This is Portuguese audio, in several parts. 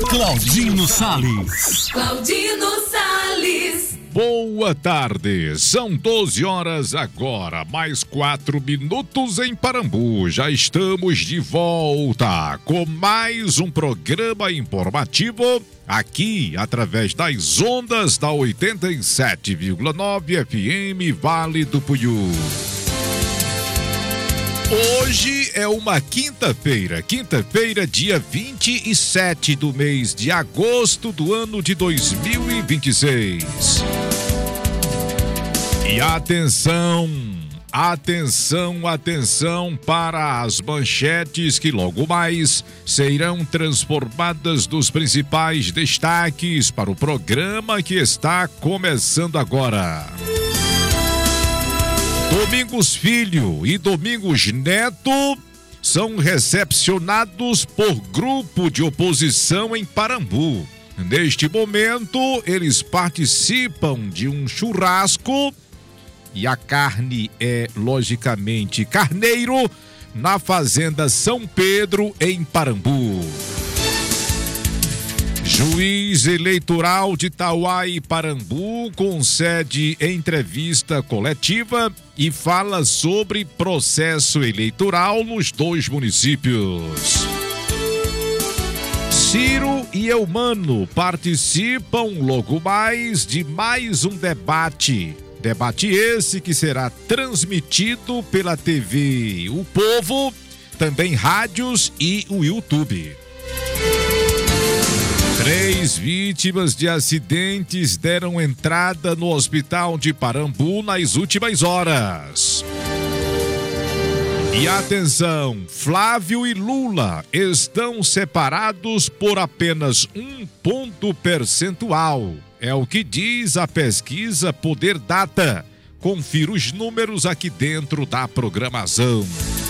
Claudino Salles. Boa tarde, são 12 horas agora, mais 4 minutos em Parambu. Já estamos de volta com mais um programa informativo aqui através das ondas da 87,9 FM Vale do Puiú. Hoje é uma quinta-feira, dia 27 do mês de agosto do ano de 2026. E atenção para as manchetes que logo mais serão transformadas nos principais destaques para o programa que está começando agora. Domingos Filho e Domingos Neto são recepcionados por grupo de oposição em Parambu. Neste momento, eles participam de um churrasco e a carne é, logicamente, carneiro na Fazenda São Pedro, em Parambu. Juiz eleitoral de Tauá e Parambu concede entrevista coletiva e fala sobre processo eleitoral nos dois municípios. Ciro e Eumano participam logo mais de mais um debate. Debate esse que será transmitido pela TV O Povo, também rádios e o YouTube. 3 vítimas de acidentes deram entrada no hospital de Parambu nas últimas horas. E atenção, Flávio e Lula estão separados por apenas 1 ponto percentual. É o que diz a pesquisa Poder Data. Confira os números aqui dentro da programação.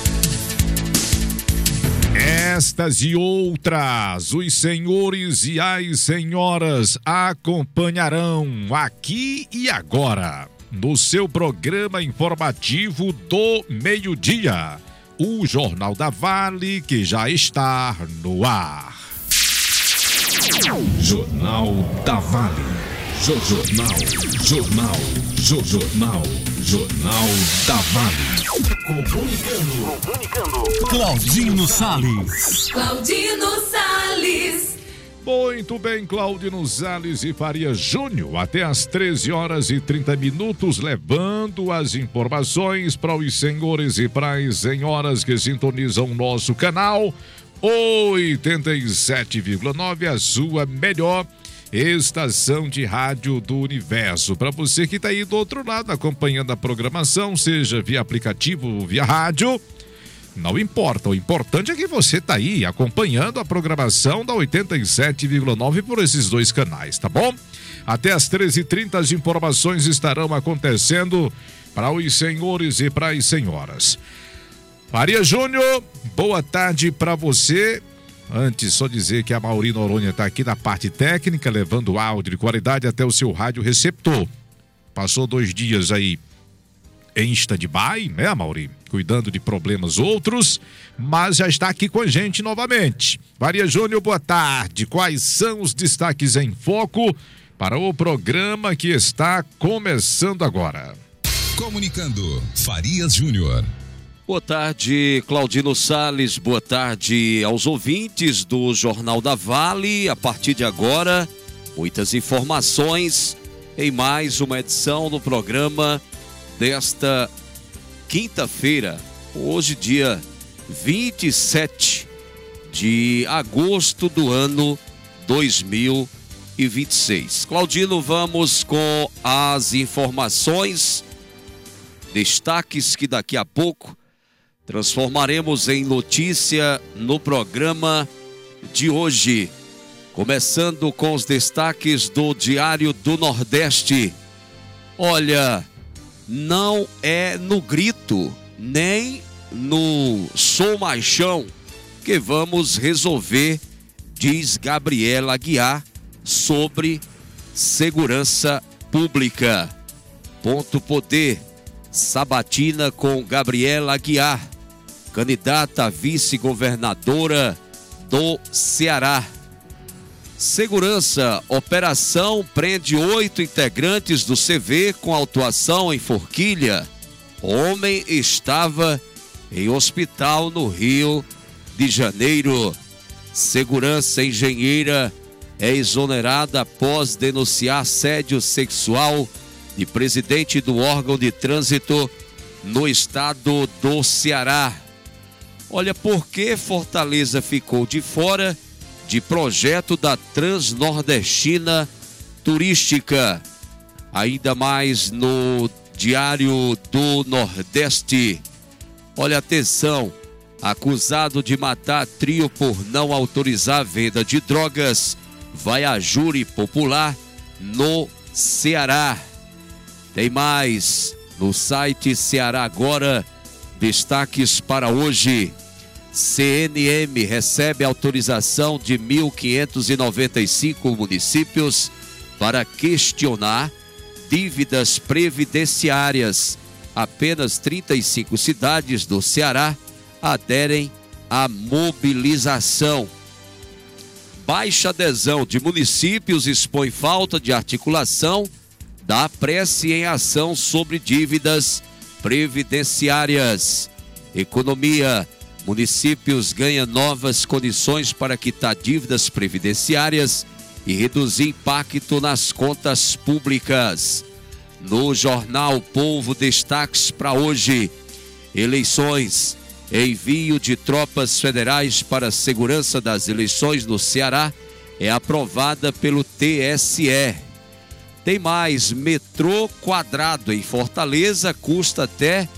Estas e outras, os senhores e as senhoras acompanharão aqui e agora, no seu programa informativo do meio-dia, o Jornal da Vale, que já está no ar. Jornal da Vale. Jornal da Vale. Comunicando. Claudino Salles. Muito bem, Claudino Salles e Faria Júnior, até às 13 horas e 30 minutos, levando as informações para os senhores e para as senhoras que sintonizam o nosso canal 87,9, a sua melhor estação de rádio do universo. Para você que está aí do outro lado acompanhando a programação, seja via aplicativo ou via rádio, não importa, o importante é que você está aí acompanhando a programação da 87,9 por esses dois canais, tá bom? Até às 13h30 as informações estarão acontecendo para os senhores e para as senhoras. Faria Júnior, boa tarde para você. Antes, só dizer que a Mauri Noronha está aqui na parte técnica, levando áudio de qualidade até o seu rádio receptor. Passou 2 dias aí em stand-by, né, Mauri? Cuidando de problemas outros, mas já está aqui com a gente novamente. Faria Júnior, boa tarde. Quais são os destaques em foco para o programa que está começando agora? Comunicando, Farias Júnior. Boa tarde, Claudino Salles. Boa tarde aos ouvintes do Jornal da Vale. A partir de agora, muitas informações em mais uma edição do programa desta quinta-feira, hoje dia 27 de agosto do ano 2026. Claudino, vamos com as informações, destaques que daqui a pouco transformaremos em notícia no programa de hoje. Começando com os destaques do Diário do Nordeste. Olha, não é no grito, nem no sou machão que vamos resolver, diz Gabriela Aguiar sobre segurança pública. Ponto Poder, sabatina com Gabriela Aguiar, candidata a vice-governadora do Ceará. Segurança, operação prende 8 integrantes do CV com autuação em Forquilha. Homem estava em hospital no Rio de Janeiro. Segurança, engenheira é exonerada após denunciar assédio sexual de presidente do órgão de trânsito no estado do Ceará. Olha, por que Fortaleza ficou de fora de projeto da Transnordestina Turística? Ainda mais no Diário do Nordeste. Olha, atenção, acusado de matar trio por não autorizar a venda de drogas, vai a júri popular no Ceará. Tem mais no site Ceará Agora, destaques para hoje. CNM recebe autorização de 1.595 municípios para questionar dívidas previdenciárias. Apenas 35 cidades do Ceará aderem à mobilização. Baixa adesão de municípios expõe falta de articulação da prece em ação sobre dívidas previdenciárias. Economia. Municípios ganham novas condições para quitar dívidas previdenciárias e reduzir impacto nas contas públicas. No jornal Povo, destaques para hoje. Eleições. Envio de tropas federais para a segurança das eleições no Ceará é aprovada pelo TSE. Tem mais. Metrô quadrado em Fortaleza custa até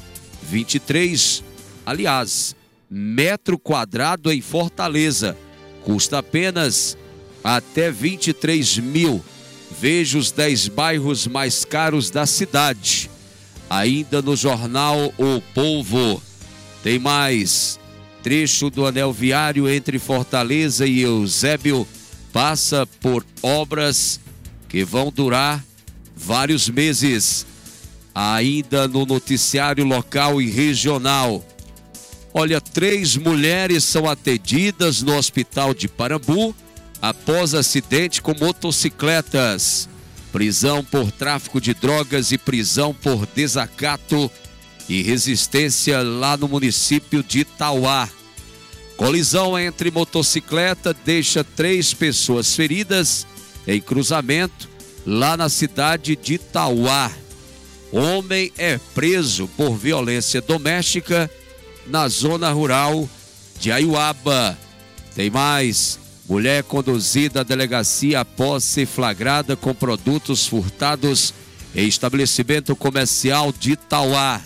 23. Aliás, metro quadrado em Fortaleza custa apenas até 23 mil. Veja os 10 bairros mais caros da cidade. Ainda no jornal O Povo. Tem mais. Trecho do anel viário entre Fortaleza e Eusébio passa por obras que vão durar vários meses. Ainda no noticiário local e regional. Olha, 3 mulheres são atendidas no hospital de Parambu após acidente com motocicletas. Prisão por tráfico de drogas e prisão por desacato e resistência lá no município de Itauá. Colisão entre motocicleta deixa 3 pessoas feridas em cruzamento lá na cidade de Itauá. Homem é preso por violência doméstica na zona rural de Aiuaba. Tem mais. Mulher conduzida à delegacia após ser flagrada com produtos furtados em estabelecimento comercial de Itauá.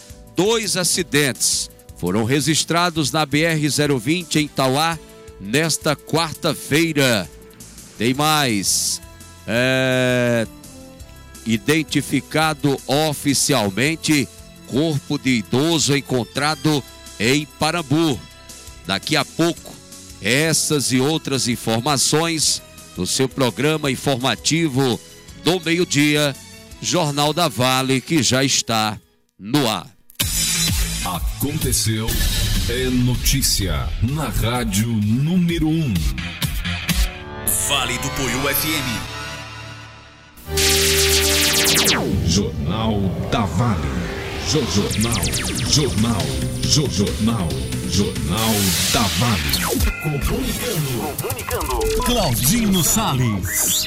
2 acidentes foram registrados na BR-020 em Itauá nesta quarta-feira. Tem mais. Identificado oficialmente corpo de idoso encontrado em Parambu. Daqui a pouco, essas e outras informações no seu programa informativo do meio-dia, Jornal da Vale, que já está no ar. Aconteceu, é notícia na Rádio número 1. Vale do Poiú FM. Jornal da Vale. Jornal da Vale. Comunicando. Claudino Salles.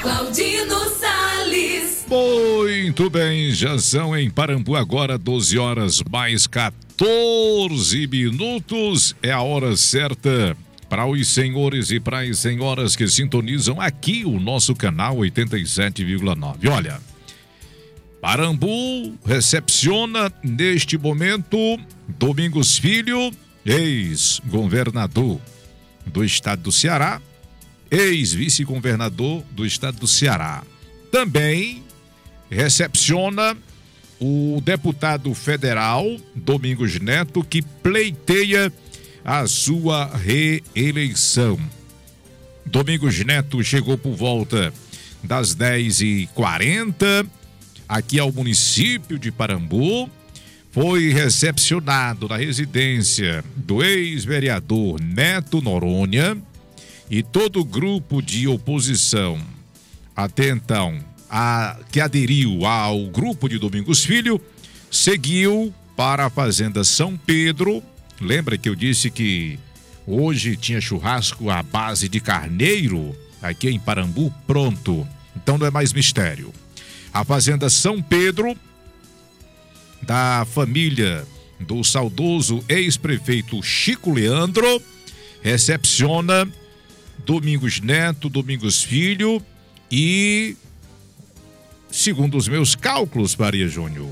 Muito bem, já são em Parambu agora 12 horas mais 14 minutos. É a hora certa para os senhores e para as senhoras que sintonizam aqui o nosso canal 87,9. Olha, Parambu recepciona neste momento Domingos Filho, ex-governador do estado do Ceará, ex-vice-governador do estado do Ceará. Também recepciona o deputado federal Domingos Neto, que pleiteia a sua reeleição. Domingos Neto chegou por volta das 10h40 aqui ao município de Parambu. Foi recepcionado na residência do ex-vereador Neto Noronha e todo grupo de oposição até então que aderiu ao grupo de Domingos Filho seguiu para a Fazenda São Pedro. Lembra que eu disse que hoje tinha churrasco à base de carneiro aqui em Parambu? Pronto, então não é mais mistério. A Fazenda São Pedro, da família do saudoso ex-prefeito Chico Leandro, recepciona Domingos Neto, Domingos Filho e, segundo os meus cálculos, Faria Júnior,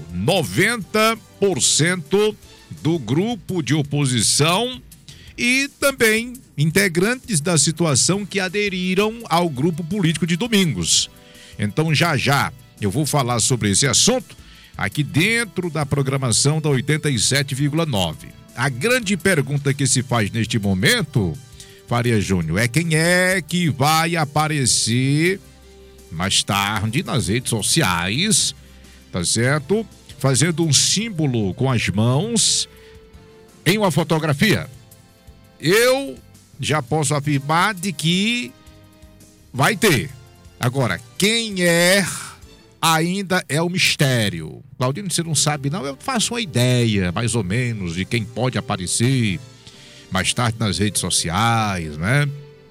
90% do grupo de oposição e também integrantes da situação que aderiram ao grupo político de Domingos. Então, já eu vou falar sobre esse assunto aqui dentro da programação da 87,9. A grande pergunta que se faz neste momento, Faria Júnior, é quem é que vai aparecer mais tarde nas redes sociais, tá certo? Fazendo um símbolo com as mãos em uma fotografia. Eu já posso afirmar de que vai ter. Agora, quem é ainda é o mistério. Claudino, você não sabe não, eu faço uma ideia, mais ou menos, de quem pode aparecer mais tarde nas redes sociais, né?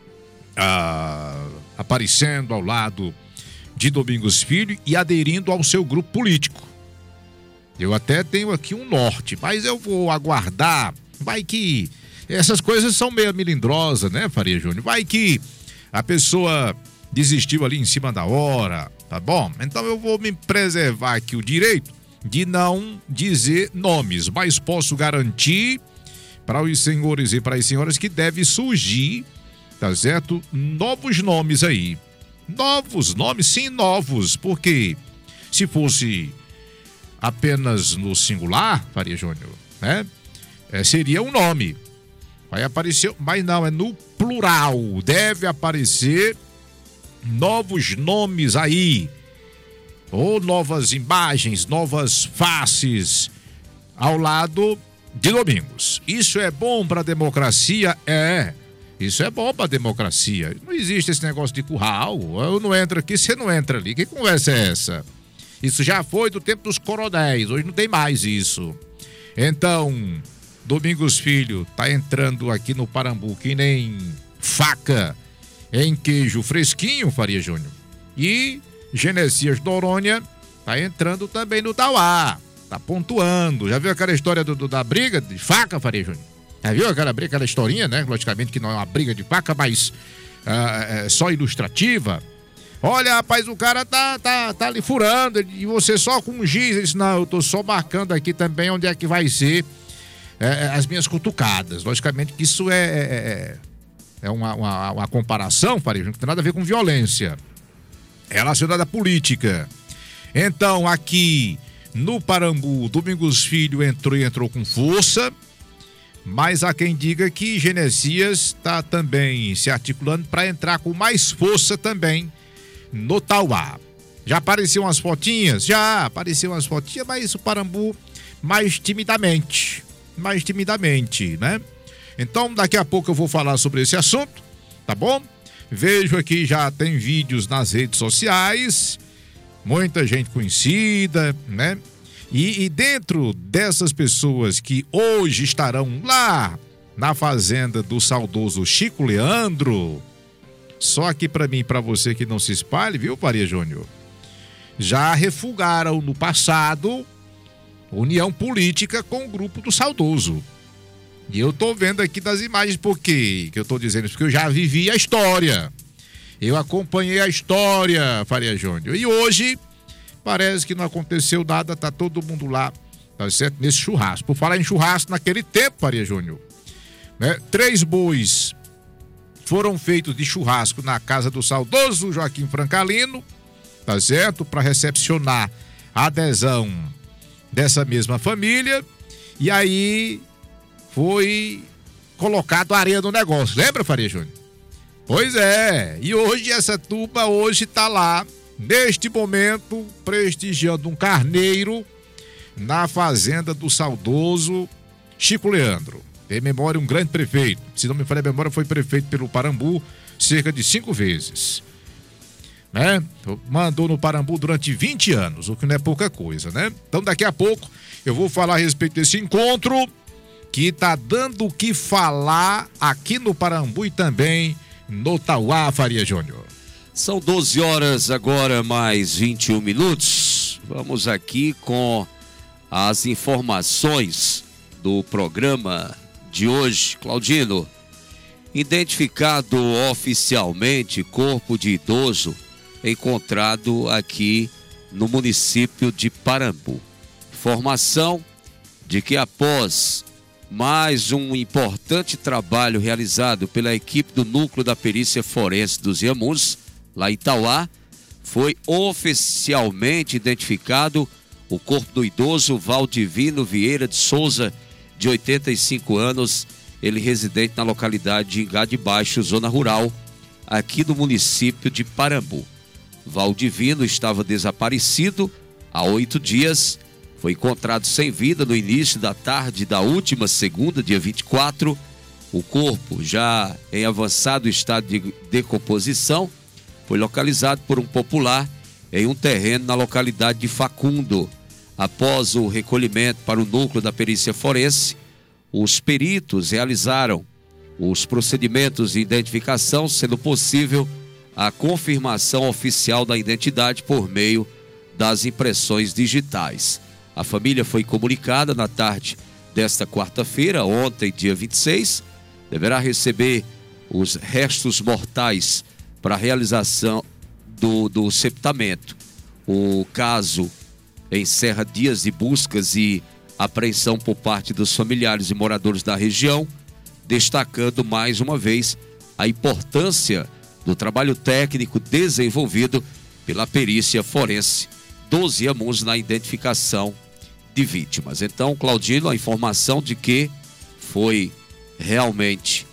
Aparecendo ao lado de Domingos Filho e aderindo ao seu grupo político. Eu até tenho aqui um norte, mas eu vou aguardar. Vai que essas coisas são meio melindrosas, né, Faria Júnior? Vai que a pessoa desistiu ali em cima da hora, tá bom? Então eu vou me preservar aqui o direito de não dizer nomes, mas posso garantir para os senhores e para as senhoras que deve surgir, tá certo? Novos nomes aí. Novos nomes, sim, novos, porque se fosse apenas no singular, Faria Júnior, né? Seria um nome. Vai aparecer, mas não, é no plural. Deve aparecer novos nomes aí, ou novas imagens, novas faces ao lado de Domingos. Isso é bom para a democracia? Isso é bom para a democracia. Não existe esse negócio de curral. Eu não entro aqui, você não entra ali. Que conversa é essa? Isso já foi do tempo dos coronéis, hoje não tem mais isso. Então, Domingos Filho tá entrando aqui no Parambu que nem faca em queijo fresquinho, Faria Júnior. E Genesias Noronha tá entrando também no Tauá, tá pontuando. Já viu aquela história da briga de faca, Faria Júnior? Já viu aquela briga, aquela historinha, né? Logicamente que não é uma briga de faca, mas é só ilustrativa. Olha, rapaz, o cara tá ali furando, e você só com um giz. Ele disse, não, eu tô só marcando aqui também onde é que vai ser as minhas cutucadas. Logicamente que isso é uma comparação, Faria, não tem nada a ver com violência. É relacionada à política. Então, aqui no Parambu, Domingos Filho entrou com força, mas há quem diga que Genesias está também se articulando para entrar com mais força também no Tauá. Já apareciam umas fotinhas? Já apareciam umas fotinhas, mas o Parambu mais timidamente, né? Então, daqui a pouco eu vou falar sobre esse assunto, tá bom? Vejo aqui, já tem vídeos nas redes sociais, muita gente conhecida, né? E dentro dessas pessoas que hoje estarão lá na fazenda do saudoso Chico Leandro, só que para mim e para você que não se espalhe, viu, Faria Júnior? Já refugaram no passado união política com o grupo do saudoso. E eu tô vendo aqui das imagens, por quê que eu tô dizendo isso? Porque eu já vivi a história. Eu acompanhei a história, Faria Júnior. E hoje parece que não aconteceu nada, tá todo mundo lá, tá certo? Nesse churrasco. Por falar em churrasco, naquele tempo, Faria Júnior, né? 3 bois foram feitos de churrasco na casa do saudoso Joaquim Francalino, tá certo? Para recepcionar a adesão dessa mesma família. E aí foi colocado areia no negócio. Lembra, Faria Júnior? Pois é. E hoje essa turma hoje tá lá, neste momento, prestigiando um carneiro na fazenda do saudoso Chico Leandro. tem memória, um grande prefeito. Se não me falha a memória, foi prefeito pelo Parambu cerca de 5 vezes. Né? Mandou no Parambu durante 20 anos, o que não é pouca coisa, né? Então daqui a pouco eu vou falar a respeito desse encontro que tá dando o que falar aqui no Parambu e também no Tauá, Faria Júnior. São 12 horas agora, mais 21 minutos. Vamos aqui com as informações do programa de hoje. Claudino, identificado oficialmente corpo de idoso encontrado aqui no município de Parambu. Informação de que após mais um importante trabalho realizado pela equipe do Núcleo da Perícia Forense dos Inhamuns, lá em Tauá, foi oficialmente identificado o corpo do idoso Valdivino Vieira de Souza, de 85 anos, ele residente na localidade de Ingá de Baixo, zona rural, aqui do município de Parambu. Valdivino estava desaparecido há 8 dias, foi encontrado sem vida no início da tarde da última segunda, dia 24. O corpo, já em avançado estado de decomposição, foi localizado por um popular em um terreno na localidade de Facundo. Após o recolhimento para o núcleo da perícia forense, os peritos realizaram os procedimentos de identificação, sendo possível a confirmação oficial da identidade por meio das impressões digitais. A família foi comunicada na tarde desta quarta-feira, ontem, dia 26, deverá receber os restos mortais para a realização do sepultamento. O caso encerra dias de buscas e apreensão por parte dos familiares e moradores da região, destacando mais uma vez a importância do trabalho técnico desenvolvido pela perícia forense dos Inhamuns na identificação de vítimas. Então, Claudino, a informação de que foi realmente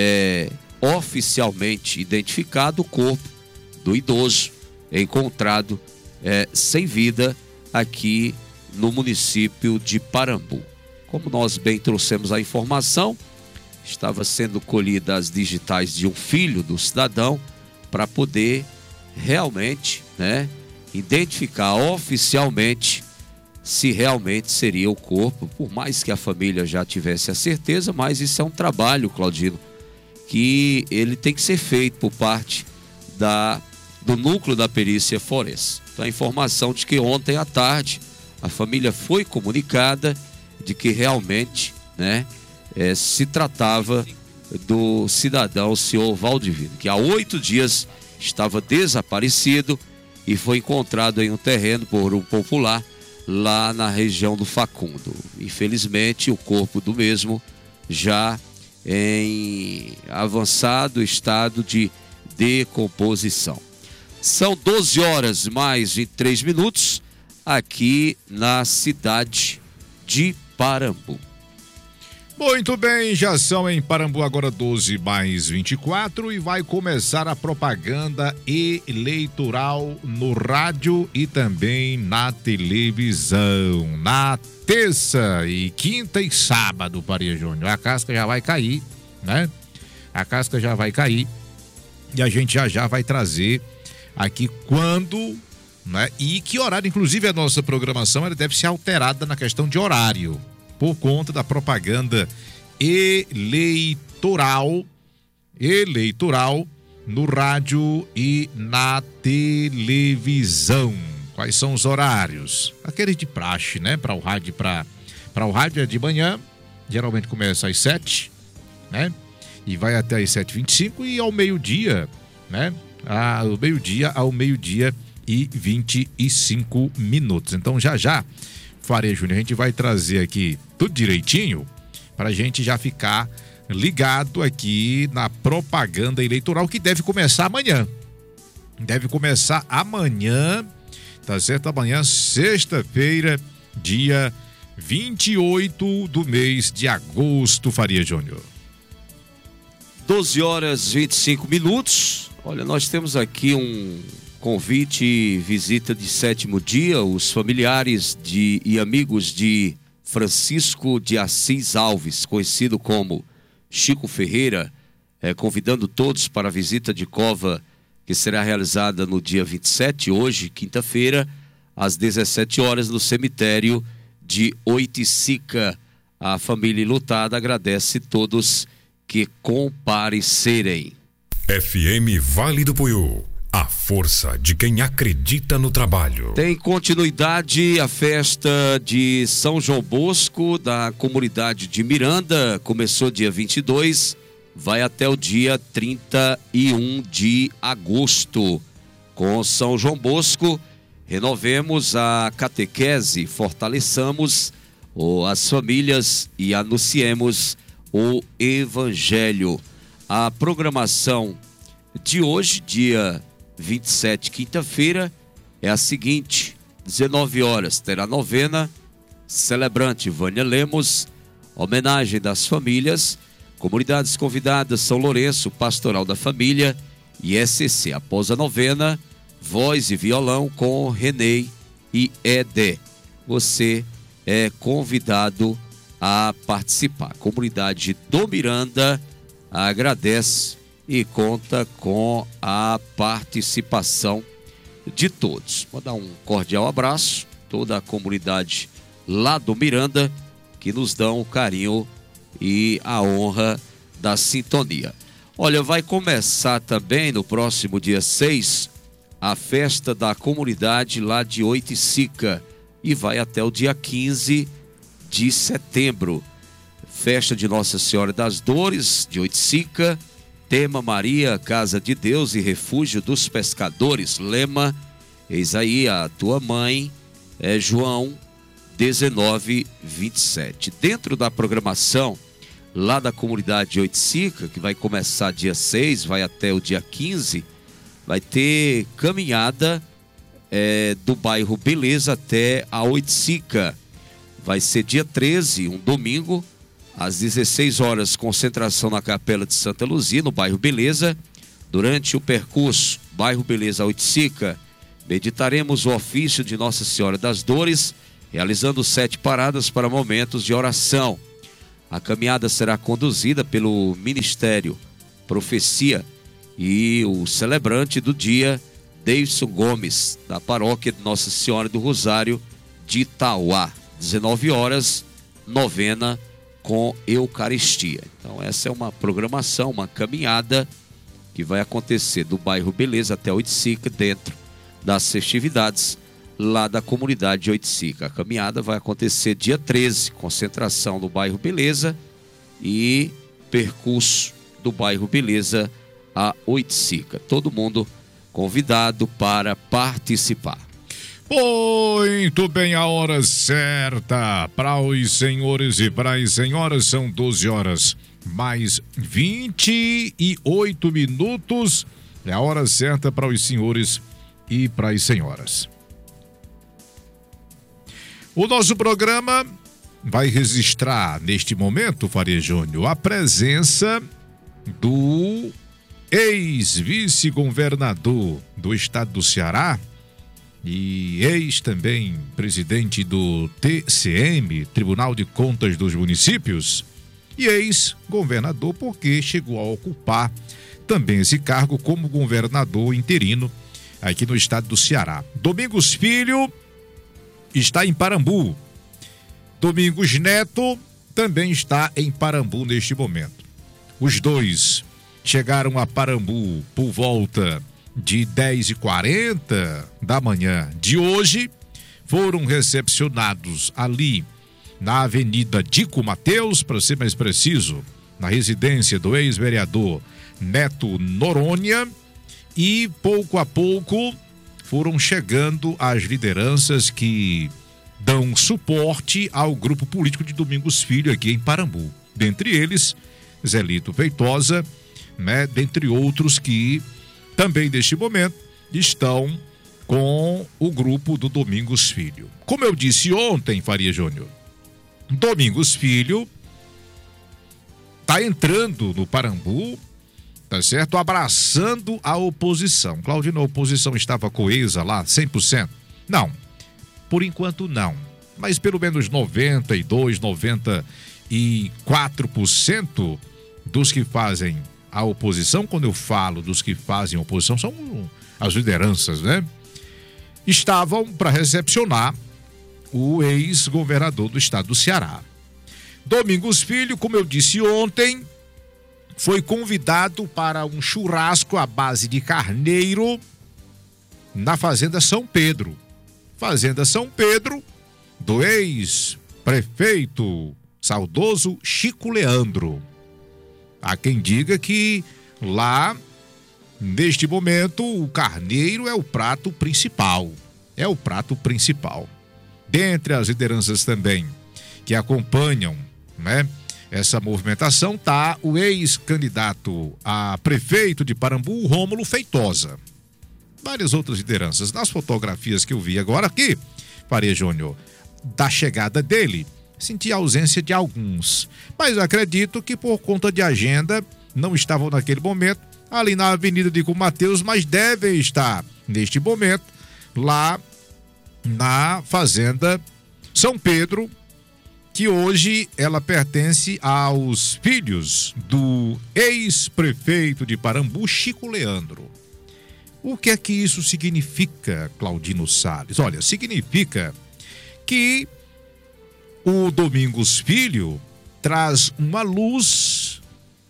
oficialmente identificado o corpo do idoso encontrado sem vida aqui no município de Parambu. Como nós bem trouxemos a informação, estava sendo colhida as digitais de um filho do cidadão para poder realmente, identificar oficialmente se realmente seria o corpo, por mais que a família já tivesse a certeza, mas isso é um trabalho, Claudino, que ele tem que ser feito por parte do núcleo da perícia forense. Então, a informação de que ontem à tarde a família foi comunicada de que realmente, se tratava do cidadão, o senhor Valdivino, que há 8 dias estava desaparecido e foi encontrado em um terreno por um popular lá na região do Facundo. Infelizmente, o corpo do mesmo já em avançado estado de decomposição. São 12 horas mais 23 minutos aqui na cidade de Parambu. Muito bem, já são em Parambu agora 12 mais 24 e vai começar a propaganda eleitoral no rádio e também na televisão. Na terça e quinta e sábado, Faria Júnior, a casca já vai cair, A casca já vai cair e a gente já vai trazer aqui quando, e que horário, inclusive a nossa programação ela deve ser alterada na questão de horário, por conta da propaganda eleitoral no rádio e na televisão. Quais são os horários? Aquele de praxe, para o rádio, para o rádio é de manhã, geralmente começa às 7, e vai até às 7h25 e ao meio-dia, ao meio-dia e 25 minutos. Então já Faria Júnior, a gente vai trazer aqui tudo direitinho para a gente já ficar ligado aqui na propaganda eleitoral que deve começar amanhã. Tá certo? Amanhã, sexta-feira, dia 28 do mês de agosto, Faria Júnior. 12 horas 25 minutos. Olha, nós temos aqui um convite, visita de 7º dia, os familiares e amigos de Francisco de Assis Alves, conhecido como Chico Ferreira, convidando todos para a visita de cova que será realizada no dia 27, hoje, quinta-feira, às 17 horas, no cemitério de Oiticica. A família enlutada agradece todos que comparecerem. FM Vale do Poiú, a força de quem acredita no trabalho. Tem continuidade a festa de São João Bosco da comunidade de Miranda. Começou dia 22, vai até o dia 31 de agosto. Com São João Bosco, renovemos a catequese, fortaleçamos as famílias e anunciemos o Evangelho. A programação de hoje, dia 27, quinta-feira, é a seguinte: 19 horas terá novena, celebrante Vânia Lemos, homenagem das famílias, comunidades convidadas São Lourenço, Pastoral da Família e SCC. Após a novena, voz e violão com Renê e Edé. Você é convidado a participar. A comunidade do Miranda agradece e conta com a participação de todos. Vou dar um cordial abraço a toda a comunidade lá do Miranda, que nos dão o carinho e a honra da sintonia. Olha, vai começar também no próximo dia 6 a festa da comunidade lá de Oiticica e vai até o dia 15 de setembro. Festa de Nossa Senhora das Dores de Oiticica, tema Maria, Casa de Deus e Refúgio dos Pescadores. Lema: eis aí a tua mãe, João 19:27. Dentro da programação lá da comunidade de Oiticica, que vai começar dia 6, vai até o dia 15, vai ter caminhada do bairro Beleza até a Oiticica. Vai ser dia 13, um domingo, às 16 horas, concentração na Capela de Santa Luzia, no bairro Beleza. Durante o percurso bairro Beleza a Oiticica, meditaremos o ofício de Nossa Senhora das Dores, realizando 7 paradas para momentos de oração. A caminhada será conduzida pelo Ministério Profecia e o celebrante do dia, Deilson Gomes, da paróquia de Nossa Senhora do Rosário de Itauá. 19 horas, novena com Eucaristia. Então essa é uma programação, uma caminhada que vai acontecer do bairro Beleza até Oiticica, dentro das festividades lá da comunidade de Oiticica. A caminhada vai acontecer dia 13, concentração no bairro Beleza e percurso do bairro Beleza a Oiticica. Todo mundo convidado para participar. Muito bem, a hora certa para os senhores e para as senhoras são 12 horas mais 28 minutos. É a hora certa para os senhores e para as senhoras. O nosso programa vai registrar neste momento, Faria Júnior, a presença do ex-vice-governador do estado do Ceará e ex também presidente do TCM, Tribunal de Contas dos Municípios, e ex-governador porque chegou a ocupar também esse cargo como governador interino aqui no estado do Ceará. Domingos Filho está em Parambu. Domingos Neto também está em Parambu neste momento. Os dois chegaram a Parambu por volta de 10h40 da manhã de hoje, foram recepcionados ali na Avenida Dico Mateus, para ser mais preciso, na residência do ex-vereador Neto Noronha, e pouco a pouco foram chegando as lideranças que dão suporte ao grupo político de Domingos Filho aqui em Parambu. Dentre eles, Zelito Feitosa, dentre outros que também neste momento estão com o grupo do Domingos Filho. Como eu disse ontem, Faria Júnior, Domingos Filho está entrando no Parambu, tá certo? Abraçando a oposição. Claudino, a oposição estava coesa lá, 100%? Não, por enquanto não. mas pelo menos 92, 94% dos que fazem a oposição, quando eu falo dos que fazem a oposição, são as lideranças, né? Estavam para recepcionar o ex-governador do estado do Ceará. Domingos Filho, como eu disse ontem, foi convidado para um churrasco à base de carneiro na Fazenda São Pedro. Fazenda São Pedro, do ex-prefeito saudoso Chico Leandro. Há quem diga que lá, neste momento, o carneiro é o prato principal. É o prato principal. Dentre as lideranças também que acompanham, né, essa movimentação, está o ex-candidato a prefeito de Parambu, Rômulo Feitosa. Várias outras lideranças. Nas fotografias que eu vi agora aqui, Faria Júnior, da chegada dele, senti a ausência de alguns. Mas acredito que por conta de agenda não estavam naquele momento ali na Avenida de Mateus, mas devem estar neste momento lá na Fazenda São Pedro, que hoje ela pertence aos filhos do ex-prefeito de Parambu, Chico Leandro. O que é que isso significa, Claudino Salles? Olha, significa que o Domingos Filho traz uma luz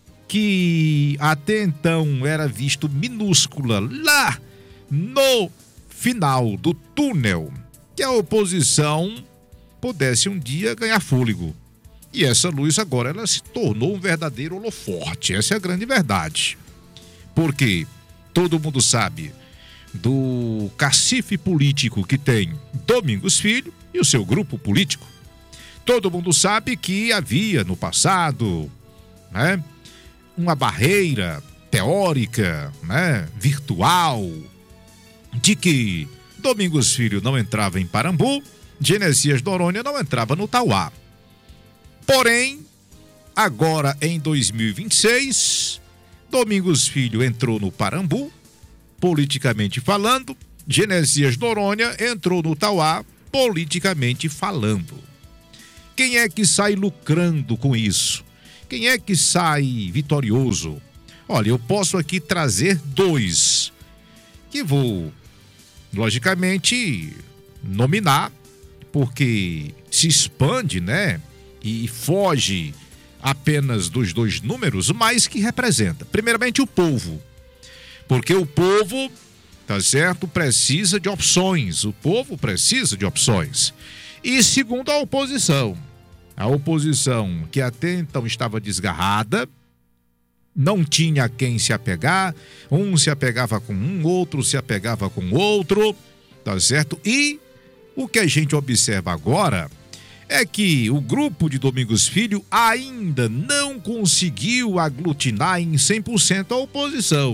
que até então era visto minúscula lá no final do túnel, que a oposição pudesse um dia ganhar fôlego. E essa luz agora ela se tornou um verdadeiro holoforte. Essa é a grande verdade. Porque todo mundo sabe do cacife político que tem Domingos Filho e o seu grupo político. Todo mundo sabe que havia no passado, né, uma barreira teórica, né, virtual, de que Domingos Filho não entrava em Parambu, Genesias Noronha não entrava no Tauá. Porém, agora em 2026, Domingos Filho entrou no Parambu, politicamente falando, Genesias Noronha entrou no Tauá, politicamente falando. Quem é que sai lucrando com isso? Quem é que sai vitorioso? Olha, eu posso aqui trazer dois, que vou, logicamente, nominar, porque se expande, né? E foge apenas dos dois números, mas que representa. Primeiramente, o povo. Porque o povo, tá certo, precisa de opções. O povo precisa de opções. E segundo, a oposição. A oposição que até então estava desgarrada, não tinha a quem se apegar, um se apegava com um, outro se apegava com outro, tá certo? E o que a gente observa agora é que o grupo de Domingos Filho ainda não conseguiu aglutinar em 100% a oposição.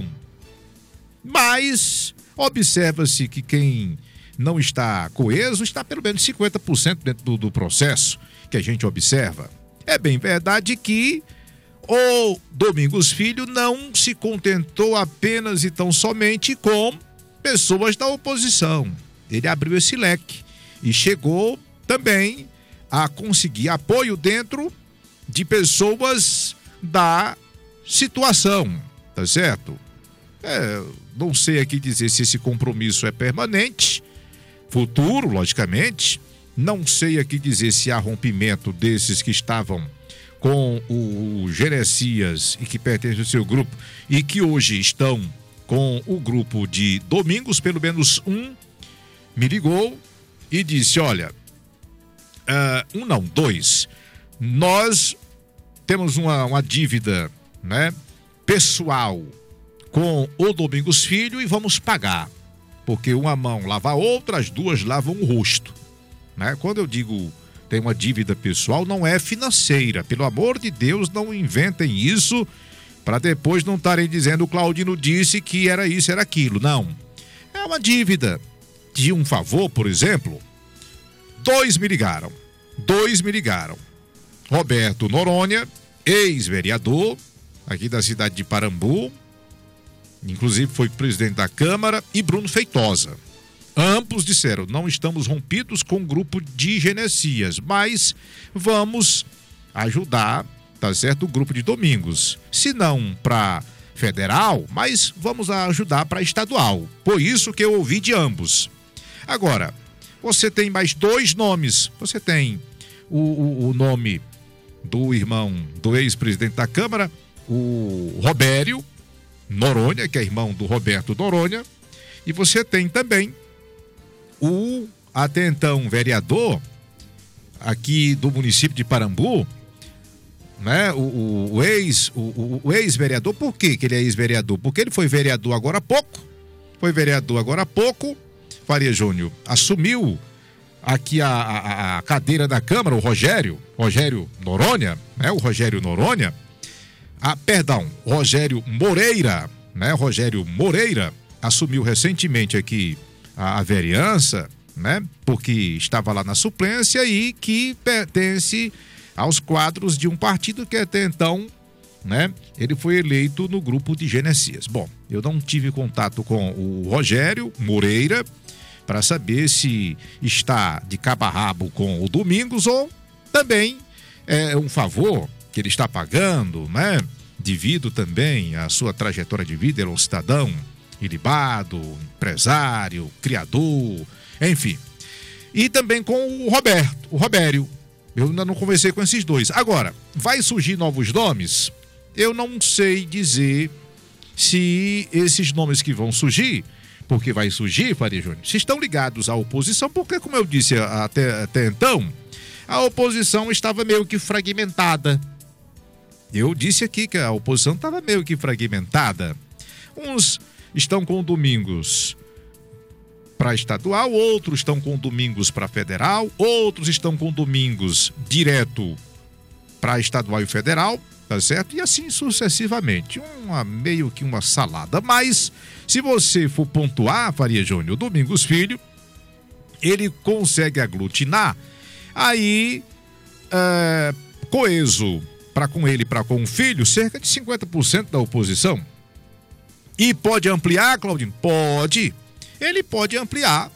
Mas observa-se que quem não está coeso está pelo menos 50% dentro do processo que a gente observa. É bem verdade que o Domingos Filho não se contentou apenas e tão somente com pessoas da oposição. Ele abriu esse leque e chegou também a conseguir apoio dentro de pessoas da situação, tá certo? Não sei aqui dizer se esse compromisso é permanente, futuro, logicamente. Não sei aqui dizer se há rompimento desses que estavam com o Genesias e que pertencem ao seu grupo e que hoje estão com o grupo de Domingos. Pelo menos um me ligou e disse, olha, dois, nós temos uma dívida, né, pessoal com o Domingos Filho e vamos pagar, porque uma mão lava a outra, as duas lavam o rosto, né? Quando eu digo tem uma dívida pessoal, não é financeira, pelo amor de Deus, não inventem isso para depois não estarem dizendo o Claudino disse que era isso, era aquilo. Não, é uma dívida de um favor, por exemplo. Dois me ligaram. Roberto Noronha, ex-vereador aqui da cidade de Parambu, inclusive foi presidente da Câmara, e Bruno Feitosa. Ambos disseram, não estamos rompidos com o grupo de Genesias, mas vamos ajudar, tá certo, o grupo de Domingos. Se não para federal, mas vamos ajudar para estadual. Por isso que eu ouvi de ambos. Agora, você tem mais 2 nomes. Você tem o nome do irmão do ex-presidente da Câmara, o Robério Noronha, que é irmão do Roberto Noronha, e você tem também o até então vereador aqui do município de Parambu, né? O ex-vereador. Por que ele é ex-vereador? Porque ele foi vereador agora há pouco. Faria Júnior assumiu aqui a cadeira da Câmara, o Rogério Noronha, né? O Rogério Noronha, Rogério Moreira, né? Rogério Moreira assumiu recentemente aqui a vereança, né? Porque estava lá na suplência e que pertence aos quadros de um partido que até então, né? Ele foi eleito no grupo de Genesias. Bom, eu não tive contato com o Rogério Moreira para saber se está de cabo a rabo com o Domingos ou também é um favor que ele está pagando, né? Devido também à sua trajetória de vida, ele é um cidadão ilibado, empresário, criador, enfim. E também com o Robério. Eu ainda não conversei com esses 2. Agora, vai surgir novos nomes? Eu não sei dizer se esses nomes que vão surgir, porque vai surgir, Faria Júnior, se estão ligados à oposição, porque, como eu disse até então, a oposição estava meio que fragmentada. Eu disse aqui que a oposição estava meio que fragmentada. Uns estão com o Domingos para estadual, outros estão com o Domingos para federal, outros estão com o Domingos direto para estadual e federal, tá certo? E assim sucessivamente, meio que uma salada. Mas se você for pontuar, Faria Júnior, o Domingos Filho, ele consegue aglutinar aí coeso para com ele, para com o filho, cerca de 50% da oposição. E pode ampliar, Claudinho? Pode. Ele pode ampliar.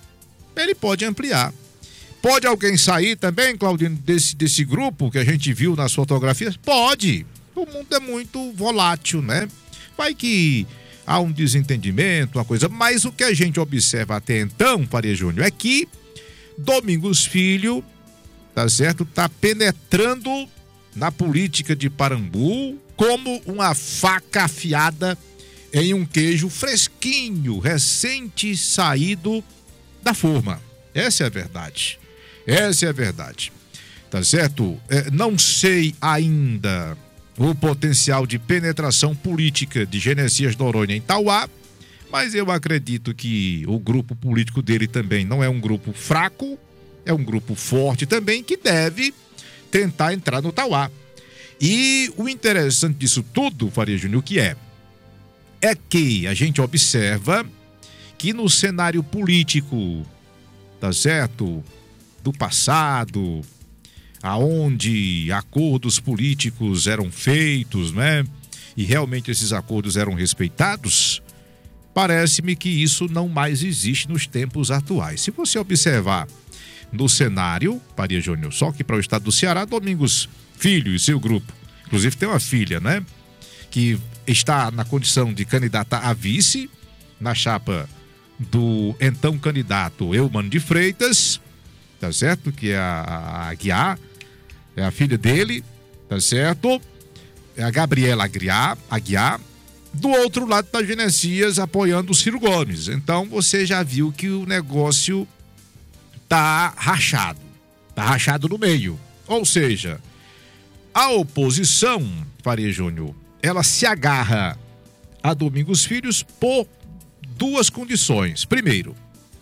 Pode alguém sair também, Claudinho, desse grupo que a gente viu nas fotografias? Pode. O mundo é muito volátil, né? Vai que há um desentendimento, uma coisa. Mas o que a gente observa até então, Faria Júnior, é que Domingos Filho, tá certo? Tá penetrando na política de Parambu como uma faca afiada em um queijo fresquinho, recente saído da forma. Essa é a verdade. Tá certo? Não sei ainda o potencial de penetração política de Genesias Noronha em Tauá, mas eu acredito que o grupo político dele também não é um grupo fraco, é um grupo forte também que deve tentar entrar no Tauá. E o interessante disso tudo, Faria Júnior, o que é que a gente observa que no cenário político, tá certo, do passado, aonde acordos políticos eram feitos, né? E realmente esses acordos eram respeitados, parece-me que isso não mais existe nos tempos atuais. Se você observar no cenário, Faria Júnior, só que para o estado do Ceará, Domingos Filho e seu grupo, inclusive tem uma filha, né? Que está na condição de candidata a vice na chapa do então candidato Eumano de Freitas, tá certo? Que é a Aguiar, é a filha dele, tá certo? É a Gabriela Aguiar. Do outro lado tá Genesias apoiando o Ciro Gomes. Então você já viu que o negócio tá rachado no meio. Ou seja, a oposição, Faria Júnior, ela se agarra a Domingos Filhos por 2 condições. Primeiro,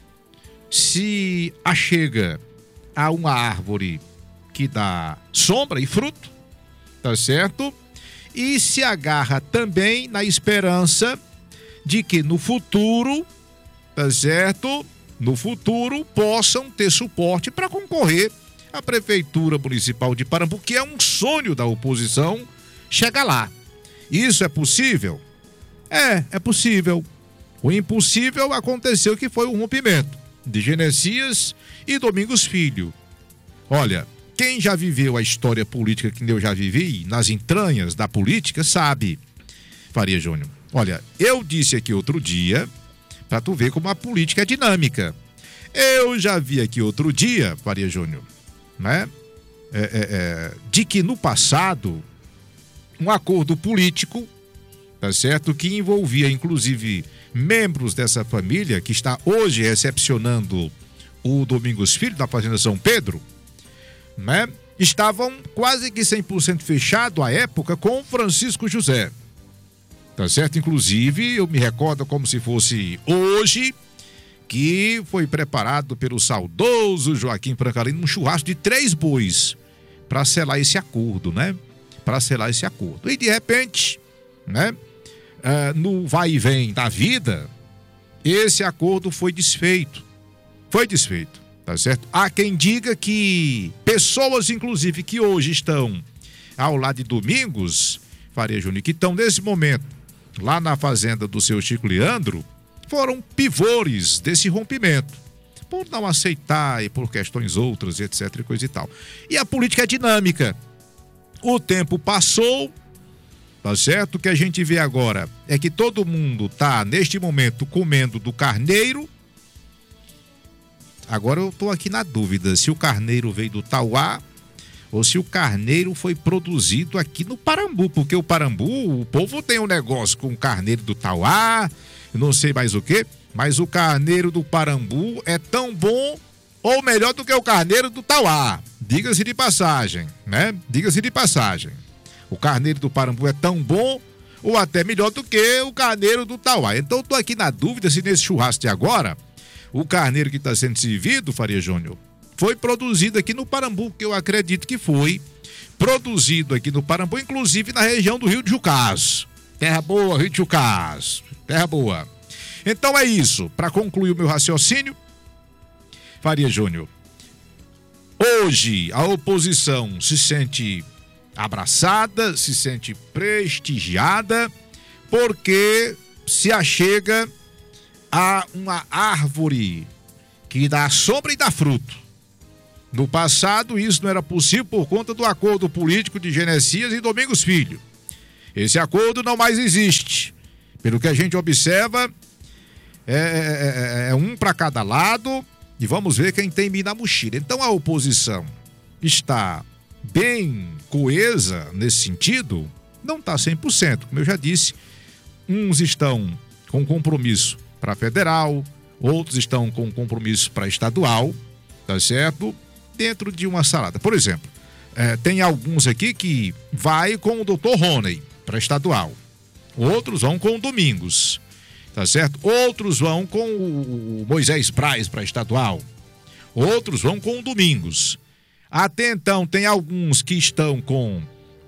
se achega a uma árvore que dá sombra e fruto, tá certo? E se agarra também na esperança de que no futuro, tá certo? No futuro possam ter suporte para concorrer à Prefeitura Municipal de Parambu, que é um sonho da oposição chegar lá. Isso é possível? É possível. O impossível aconteceu, que foi o rompimento. de Genesias e Domingos Filho. Olha, quem já viveu a história política que eu já vivi, nas entranhas da política, sabe, Faria Júnior. Olha, eu disse aqui outro dia, para tu ver como a política é dinâmica. Eu já vi aqui outro dia, Faria Júnior, né? De que no passado, um acordo político, tá certo? Que envolvia, inclusive, membros dessa família, que está hoje recepcionando o Domingos Filho, da Fazenda São Pedro, né? Estavam quase que 100% fechado à época com Francisco José. Tá certo? Inclusive, eu me recordo como se fosse hoje, que foi preparado pelo saudoso Joaquim Francalino um churrasco de 3 bois para selar esse acordo, né? Para selar esse acordo. E de repente, né? No vai e vem da vida, esse acordo foi desfeito. Foi desfeito, tá certo? Há quem diga que pessoas, inclusive, que hoje estão ao lado de Domingos, Faria Júnior, que estão nesse momento lá na fazenda do seu Chico Leandro, foram pivôs desse rompimento, por não aceitar e por questões outras, etc, e coisa e tal. E a política é dinâmica. O tempo passou, tá certo? O que a gente vê agora é que todo mundo tá, neste momento, comendo do carneiro. Agora eu tô aqui na dúvida se o carneiro veio do Tauá ou se o carneiro foi produzido aqui no Parambu, porque o Parambu, o povo tem um negócio com o carneiro do Tauá, não sei mais o que, mas o carneiro do Parambu é tão bom ou melhor do que o carneiro do Tauá. Diga-se de passagem, né? Diga-se de passagem. O carneiro do Parambu é tão bom ou até melhor do que o carneiro do Tauá. Então eu tô aqui na dúvida se nesse churrasco de agora, o carneiro que está sendo servido, Faria Júnior, foi produzido aqui no Parambu, que eu acredito que foi produzido aqui no Parambu, inclusive na região do Rio de Jucás. Terra boa, Rio de Jucás. Terra boa. Então é isso. Para concluir o meu raciocínio, Faria Júnior, hoje a oposição se sente abraçada, se sente prestigiada, porque se achega a uma árvore que dá sombra e dá fruto. No passado, isso não era possível por conta do acordo político de Genesias e Domingos Filho. Esse acordo não mais existe. Pelo que a gente observa, é um para cada lado e vamos ver quem tem mina na mochila. Então a oposição está bem coesa nesse sentido, não está 100%. Como eu já disse, uns estão com compromisso para federal, outros estão com compromisso para estadual, tá certo? Dentro de uma salada. Por exemplo, tem alguns aqui que vai com o Dr. Rony para estadual. Outros vão com o Domingos, tá certo? Outros vão com o Moisés Braz para estadual. Outros vão com o Domingos. Até então tem alguns que estão com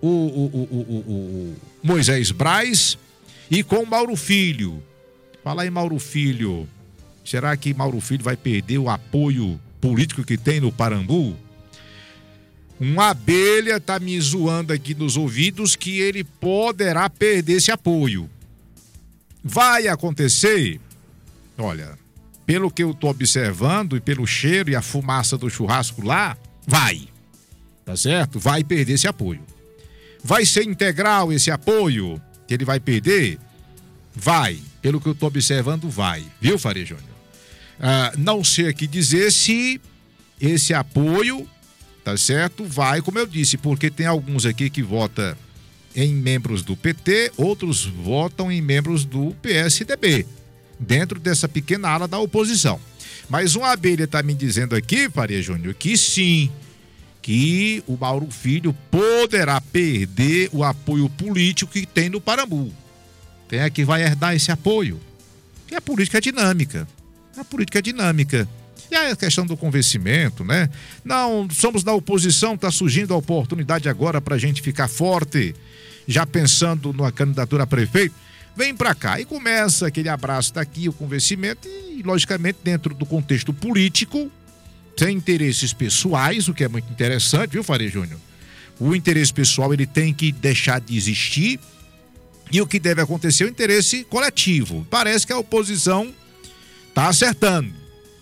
o Moisés Braz e com o Mauro Filho. Fala aí, Mauro Filho. Será que Mauro Filho vai perder o apoio político que tem no Parambu? Uma abelha tá me zoando aqui nos ouvidos que ele poderá perder esse apoio. Vai acontecer? Olha, pelo que eu tô observando e pelo cheiro e a fumaça do churrasco lá, vai. Tá certo? Vai perder esse apoio. Vai ser integral esse apoio que ele vai perder? Vai. Pelo que eu tô observando, vai. Viu, Faria Júnior? Não sei aqui dizer se esse apoio, tá certo, vai, como eu disse, porque tem alguns aqui que votam em membros do PT, outros votam em membros do PSDB, dentro dessa pequena ala da oposição. Mas uma abelha tá me dizendo aqui, Faria Júnior, que sim, que o Mauro Filho poderá perder o apoio político que tem no Parambu. Quem é que vai herdar esse apoio? Que a política é dinâmica. A política é dinâmica. E a questão do convencimento, né? Não, somos da oposição, está surgindo a oportunidade agora para a gente ficar forte, já pensando numa candidatura a prefeito. Vem para cá e começa aquele abraço daqui, o convencimento e, logicamente, dentro do contexto político, sem interesses pessoais, o que é muito interessante, viu, Faria Júnior? O interesse pessoal, ele tem que deixar de existir e o que deve acontecer é o interesse coletivo. Parece que a oposição está acertando.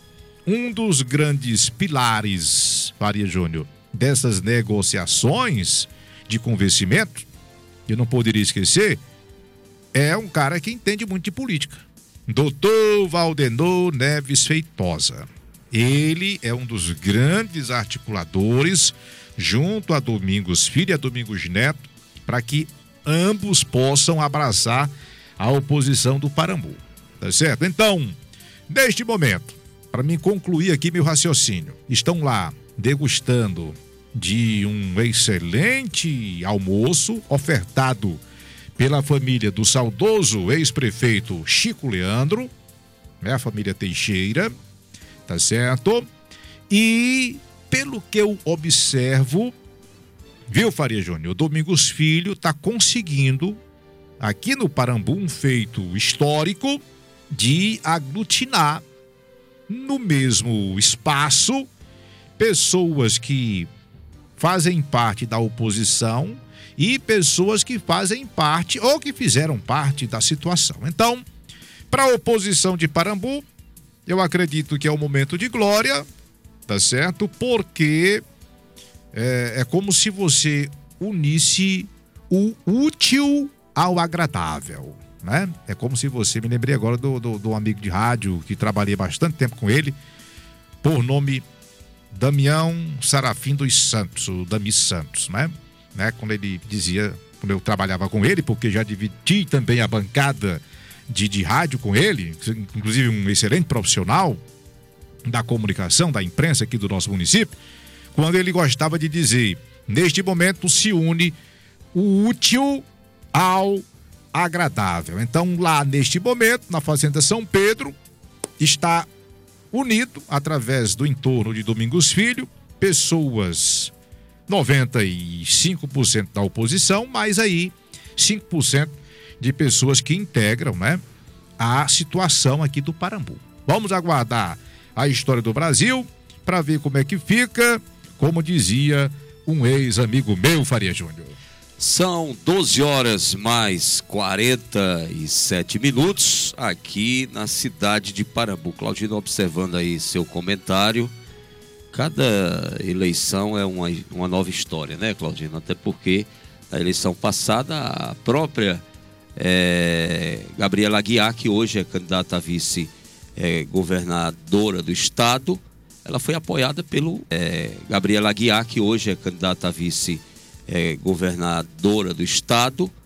um dos grandes pilares, Faria Júnior, dessas negociações de convencimento, eu não poderia esquecer, é um cara que entende muito de política. Doutor Valdenor Neves Feitosa. Ele é um dos grandes articuladores, junto a Domingos Filho e a Domingos Neto, para que ambos possam abraçar a oposição do Parambu. Tá certo? Então, neste momento, para mim concluir aqui meu raciocínio, estão lá degustando de um excelente almoço ofertado pela família do saudoso ex-prefeito Chico Leandro, né, a família Teixeira, tá certo? E pelo que eu observo, viu, Faria Júnior, o Domingos Filho está conseguindo aqui no Parambu um feito histórico de aglutinar no mesmo espaço pessoas que fazem parte da oposição e pessoas que fazem parte ou que fizeram parte da situação. Então, para a oposição de Parambu, eu acredito que é um momento de glória, tá certo? Porque é como se você unisse o útil ao agradável, né? É como se você, me lembrei agora do amigo de rádio que trabalhei bastante tempo com ele, por nome Damião Sarafim dos Santos, o Dami Santos, né? Quando ele dizia, quando eu trabalhava com ele, porque já dividi também a bancada de rádio com ele, inclusive um excelente profissional da comunicação, da imprensa aqui do nosso município, quando ele gostava de dizer, neste momento se une o útil ao agradável. Então, lá neste momento, na Fazenda São Pedro, está unido, através do entorno de Domingos Filho, pessoas 95% da oposição, mas aí 5% de pessoas que integram, né, a situação aqui do Parambu. Vamos aguardar a história do Brasil para ver como é que fica, como dizia um ex-amigo meu, Faria Júnior. São 12 horas mais 47 minutos aqui na cidade de Parambu. Claudino, observando aí seu comentário, cada eleição é uma nova história, né, Claudino? Até porque na eleição passada a própria Gabriela Aguiar, que hoje é candidata a vice-governadora do estado, ela foi apoiada pelo Gabriela Aguiar, que hoje é candidata a vice-governadora do estado,